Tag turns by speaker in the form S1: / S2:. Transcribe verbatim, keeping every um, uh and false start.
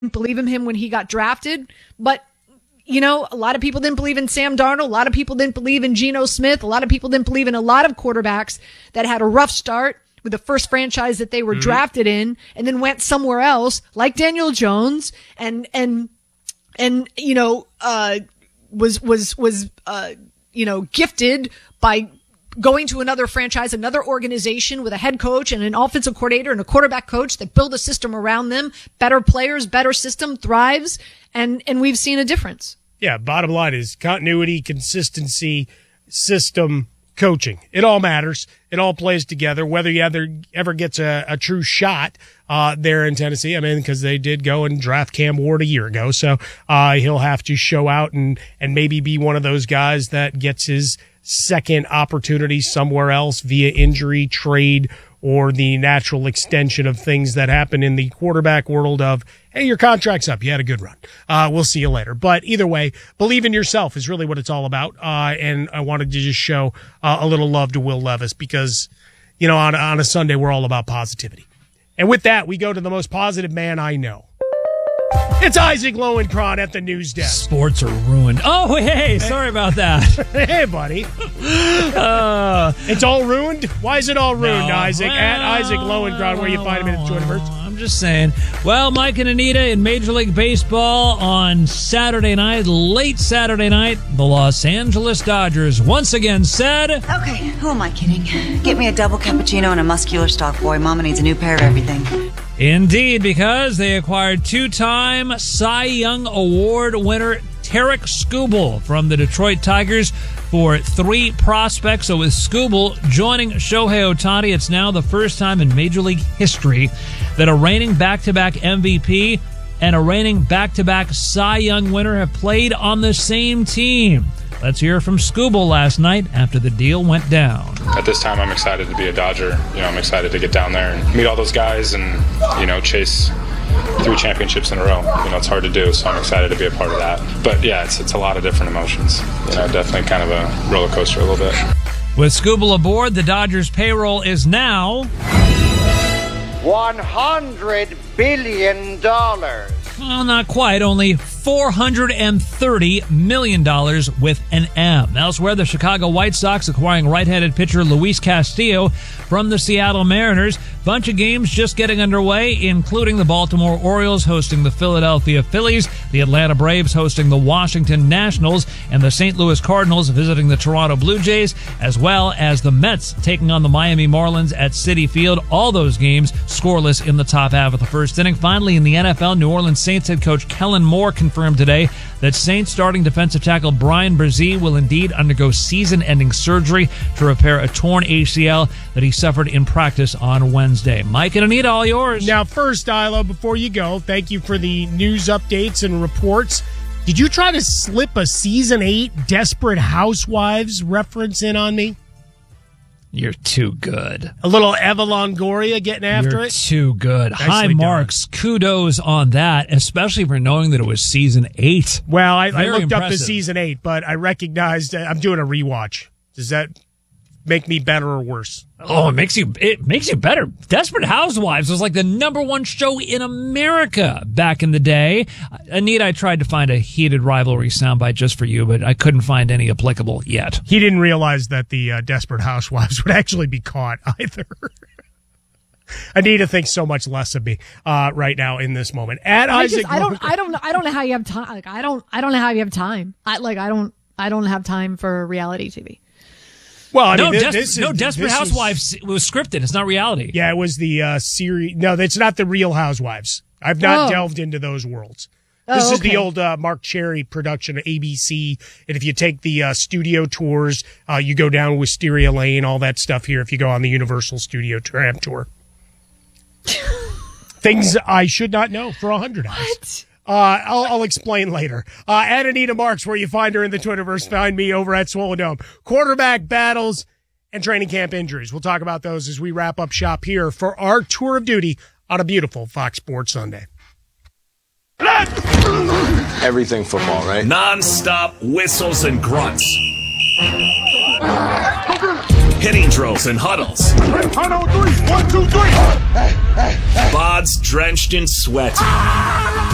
S1: believe in him when he got drafted, but you know, a lot of people didn't believe in Sam Darnold. A lot of people didn't believe in Geno Smith. A lot of people didn't believe in a lot of quarterbacks that had a rough start with the first franchise that they were mm-hmm. drafted in and then went somewhere else, like Daniel Jones, and, and, and, you know, uh, was, was, was, uh, you know, gifted by going to another franchise, another organization with a head coach and an offensive coordinator and a quarterback coach that build a system around them, better players, better system, thrives. And, and we've seen a difference.
S2: Yeah. Bottom line is continuity, consistency, system, coaching. It all matters. It all plays together. Whether you ever, ever gets a, a true shot, uh, there in Tennessee. I mean, because they did go and draft Cam Ward a year ago. So, uh, he'll have to show out and, and maybe be one of those guys that gets his second opportunity somewhere else via injury, trade, or the natural extension of things that happen in the quarterback world of, hey, your contract's up. You had a good run. Uh, we'll see you later. But either way, believe in yourself is really what it's all about. Uh, and I wanted to just show uh, a little love to Will Levis because, you know, on, on a Sunday, we're all about positivity. And with that, we go to the most positive man I know. It's Isaac Lowenkron at the news desk.
S3: Sports are ruined. Oh, hey, sorry about that.
S2: Hey, buddy. Uh, it's all ruined? Why is it all ruined, no, Isaac? Well, at Isaac Lowenkron, where you find him in the Twitterverse.
S3: I'm just saying. Well, Mike and Anita in Major League Baseball on Saturday night, late Saturday night, the Los Angeles Dodgers once again said...
S4: Okay, who am I kidding? Get me a double cappuccino and a muscular stock, boy. Mama needs a new pair of everything.
S3: Indeed, because they acquired two-time Cy Young Award winner Tarik Skubal from the Detroit Tigers for three prospects. So with Skubal joining Shohei Ohtani, it's now the first time in Major League history that a reigning back-to-back M V P and a reigning back-to-back Cy Young winner have played on the same team. Let's hear from Skubal last night after the deal went down.
S5: At this time, I'm excited to be a Dodger. You know, I'm excited to get down there and meet all those guys and, you know, chase three championships in a row. You know, it's hard to do, so I'm excited to be a part of that. But, yeah, it's it's a lot of different emotions. You know, definitely kind of a roller coaster a little bit.
S3: With Skubal aboard, the Dodgers' payroll is now...
S6: one hundred billion dollars.
S3: Well, not quite. Only four hundred thirty million dollars with an M. Elsewhere, the Chicago White Sox acquiring right-handed pitcher Luis Castillo from the Seattle Mariners. Bunch of games just getting underway, including the Baltimore Orioles hosting the Philadelphia Phillies, the Atlanta Braves hosting the Washington Nationals, and the Saint Louis Cardinals visiting the Toronto Blue Jays, as well as the Mets taking on the Miami Marlins at Citi Field. All those games scoreless in the top half of the first inning. Finally, in the N F L, New Orleans Saints head coach Kellen Moore confirmed today that Saints starting defensive tackle Brian Brzee will indeed undergo season-ending surgery to repair a torn A C L that he suffered in practice on Wednesday. Mike and Anita, all yours.
S2: Now, first, Ilo, before you go, thank you for the news updates and reports. Did you try to slip a season eight Desperate Housewives reference in on me?
S3: You're too good.
S2: A little Eva Longoria getting after
S3: You're
S2: it?
S3: too good.
S2: Nicely
S3: High
S2: done.
S3: Marks. Kudos on that, especially for knowing that it was season eight.
S2: Well, I, I looked
S3: impressive.
S2: up the season eight, but I recognized uh, I'm doing a rewatch. Does that make me better or worse?
S3: Oh, it makes you it makes you better. Desperate Housewives was like the number one show in America back in the day. Anita, I tried to find a heated rivalry soundbite just for you, but I couldn't find any applicable yet.
S2: He didn't realize that the uh, Desperate Housewives would actually be caught either. Anita thinks so much less of me uh, right now in this moment. At
S1: I
S2: Isaac,
S1: just, I don't, I don't, I don't know how you have time. Like, I don't, I don't know how you have time. I like, I don't, I don't have time for reality T V.
S2: Well, I
S3: no,
S2: mean,
S3: Des-
S2: this is,
S3: no, Desperate
S2: this
S3: Housewives was, was scripted. It's not reality.
S2: Yeah, it was the uh, series. No, it's not the Real Housewives. I've not
S1: Oh.
S2: delved into those worlds.
S1: Oh,
S2: This is
S1: okay.
S2: the old uh, Mark Cherry production of A B C. And if you take the uh, studio tours, uh, you go down Wisteria Lane, all that stuff here if you go on the Universal Studio Tram Tour. Things I should not know for a hundred hours.
S1: What?
S2: Uh, I'll, I'll explain later. Uh, at Anita Marks, where you find her in the Twitterverse, find me over at Swollen Dome. Quarterback battles and training camp injuries. We'll talk about those as we wrap up shop here for our tour of duty on a beautiful Fox Sports Sunday.
S7: Everything football, right?
S8: Non-stop whistles and grunts. Hitting drills and huddles. Bods drenched in sweat.